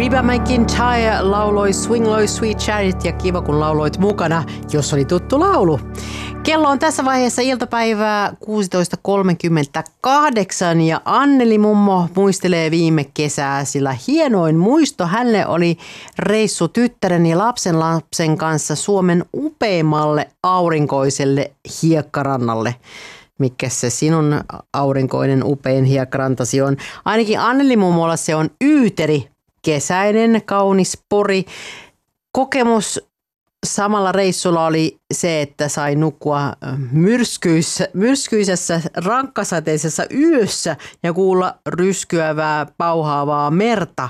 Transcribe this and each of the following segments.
Reba McEntire lauloi Swing Low Sweet Chariot ja kiva kun lauloit mukana, jos oli tuttu laulu. Kello on tässä vaiheessa iltapäivää 16.38 ja Anneli mummo muistelee viime kesää, sillä hienoin muisto hänelle oli reissu tyttären ja lapsen kanssa Suomen upeimmalle aurinkoiselle hiekkarannalle. Mikä se sinun aurinkoinen upein hiekkarantasi on? Ainakin Anneli mummolla se on Yyteri, kesäinen, kaunis Pori. Kokemus samalla reissulla oli se, että sai nukkua myrskyisessä, rankkasateisessa yössä ja kuulla ryskyävää, pauhaavaa merta.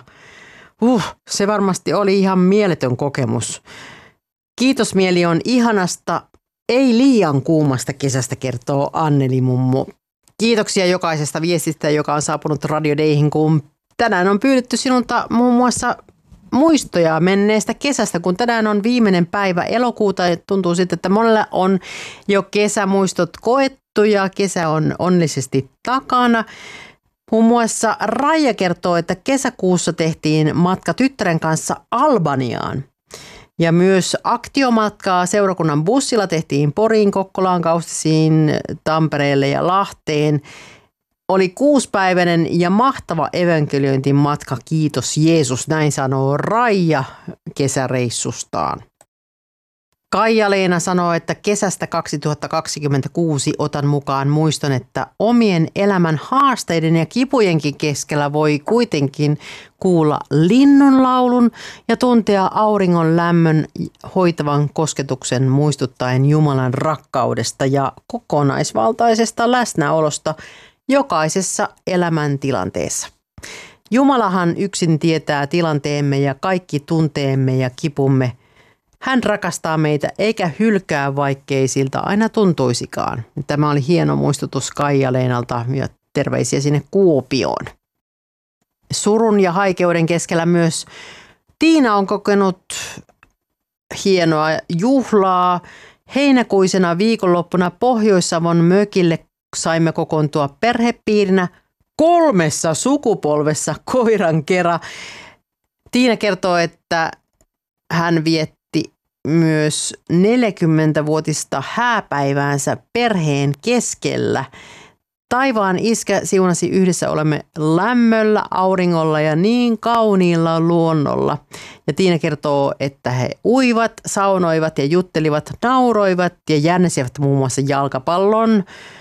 Se varmasti oli ihan mieletön kokemus. Kiitosmieli on ihanasta, ei liian kuumasta kesästä, kertoo Anneli mummo. Kiitoksia jokaisesta viestistä, joka on saapunut Radio Dayhin, kun tänään on pyydetty sinulta muun muassa muistoja menneestä kesästä, kun tänään on viimeinen päivä elokuuta ja tuntuu sitten, että monella on jo kesämuistot koettu ja kesä on onnellisesti takana. Muun muassa Raija kertoo, että kesäkuussa tehtiin matka tyttären kanssa Albaniaan. Ja myös aktiomatkaa seurakunnan bussilla tehtiin Poriin, Kokkolaan, Kaustisiin, Tampereelle ja Lahteen. Oli 6-päiväinen ja mahtava evankeliointin matka, kiitos Jeesus, näin sanoo Raija kesäreissustaan. Kaija-Leena sanoo, että kesästä 2026 otan mukaan muiston, että omien elämän haasteiden ja kipujenkin keskellä voi kuitenkin kuulla linnunlaulun ja tuntea auringon lämmön hoitavan kosketuksen muistuttaen Jumalan rakkaudesta ja kokonaisvaltaisesta läsnäolosta jokaisessa elämäntilanteessa. Jumalahan yksin tietää tilanteemme ja kaikki tunteemme ja kipumme. Hän rakastaa meitä eikä hylkää, vaikkei siltä aina tuntuisikaan. Tämä oli hieno muistutus Kaija-Leenalta ja terveisiä sinne Kuopioon. Surun ja haikeuden keskellä myös Tiina on kokenut hienoa juhlaa. Heinäkuisena viikonloppuna Pohjois-Savon mökille saimme kokoontua perhepiirinä 3 sukupolvessa koiran kera. Tiina kertoo, että hän vietti myös 40-vuotista hääpäiväänsä perheen keskellä. Taivaan iskä siunasi, yhdessä olemme lämmöllä, auringolla ja niin kauniilla luonnolla. Ja Tiina kertoo, että he uivat, saunoivat ja juttelivat, nauroivat ja jännäsivät muun muassa jalkapallon.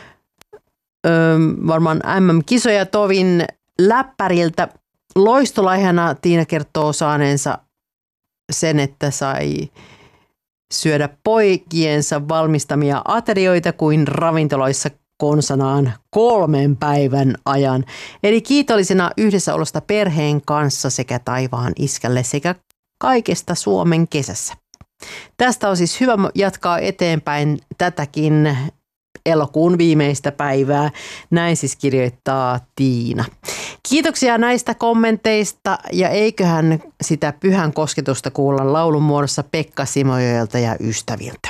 Varmaan MM-kisoja tovin läppäriltä. Loistolaihana Tiina kertoo saaneensa sen, että sai syödä poikiensa valmistamia aterioita kuin ravintoloissa konsanaan 3 päivän ajan. Eli kiitollisena yhdessäolosta perheen kanssa sekä taivaan iskälle sekä kaikesta Suomen kesässä. Tästä on siis hyvä jatkaa eteenpäin tätäkin elokuun viimeistä päivää. Näin siis kirjoittaa Tiina. Kiitoksia näistä kommenteista ja eiköhän sitä pyhän kosketusta kuulla laulun muodossa Pekka Simojoelta ja ystäviltä.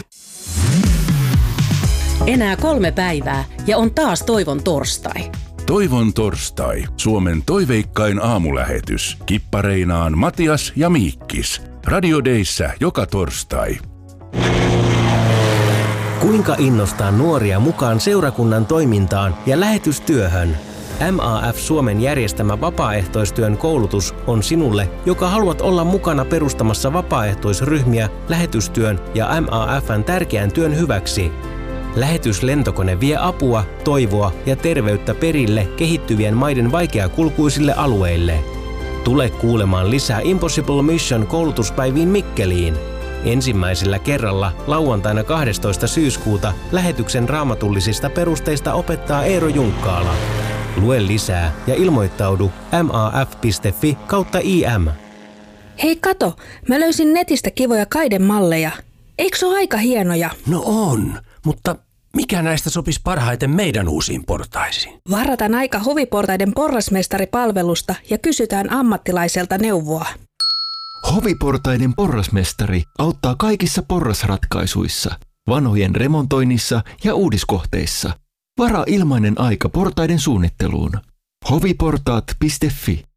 Enää 3 päivää ja on taas Toivon torstai. Toivon torstai, Suomen toiveikkain aamulähetys. Kippareinaan Matias ja Miikkis. Radio Dayssä joka torstai. Kuinka innostaa nuoria mukaan seurakunnan toimintaan ja lähetystyöhön? MAF Suomen järjestämä vapaaehtoistyön koulutus on sinulle, joka haluat olla mukana perustamassa vapaaehtoisryhmiä lähetystyön ja MAF:n tärkeän työn hyväksi. Lähetyslentokone vie apua, toivoa ja terveyttä perille kehittyvien maiden vaikeakulkuisille alueille. Tule kuulemaan lisää Impossible Mission koulutuspäiviin Mikkeliin. Ensimmäisellä kerralla lauantaina 12. syyskuuta lähetyksen raamatullisista perusteista opettaa Eero Junkkaala. Lue lisää ja ilmoittaudu maaf.fi/im. Hei kato, mä löysin netistä kivoja kaidemalleja. Eikö se ole aika hienoja? No on, mutta mikä näistä sopisi parhaiten meidän uusiin portaisiin? Varataan aika Hoviportaiden porrasmestaripalvelusta ja kysytään ammattilaiselta neuvoa. Hoviportaiden porrasmestari auttaa kaikissa porrasratkaisuissa, vanhojen remontoinnissa ja uudiskohteissa. Varaa ilmainen aika portaiden suunnitteluun. hoviportaat.fi